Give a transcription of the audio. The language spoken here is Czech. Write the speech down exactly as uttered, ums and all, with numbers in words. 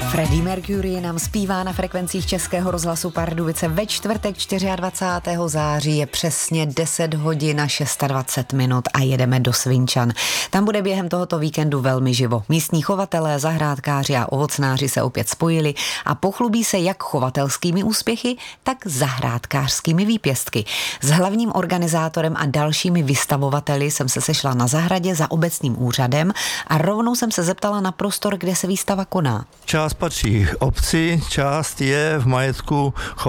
Freddie Mercury nám zpívá na frekvencích Českého rozhlasu Pardubice ve čtvrtek dvacátého čtvrtého září, je přesně deset hodin a dvacet šest minut a jedeme do Svinčan. Tam bude během tohoto víkendu velmi živo. Místní chovatelé, zahrádkáři a ovocnáři se opět spojili a pochlubí se jak chovatelskými úspěchy, tak zahrádkářskými výpěstky. S hlavním organizátorem a dalšími vystavovateli jsem se sešla na zahradě za obecním úřadem a rovnou jsem se zeptala na prostor, kde se výstava koná. Část patří obci, část je v majetku